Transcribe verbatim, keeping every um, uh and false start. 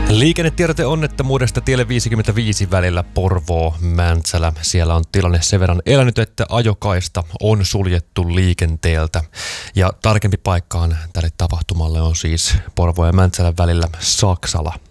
Liikennetiedote onnettomuudesta tielle viisikymmentäviisi välillä Porvoo-Mäntsälä. Siellä on tilanne sen verran elänyt, että ajokaista on suljettu liikenteeltä. Ja tarkempi paikkaan tälle tapahtumalle on siis Porvoo ja Mäntsälän välillä Saksala.